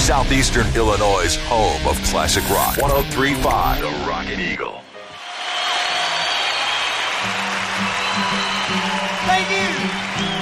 Southeastern Illinois' home of classic rock. 103.5 The Rocket Eagle.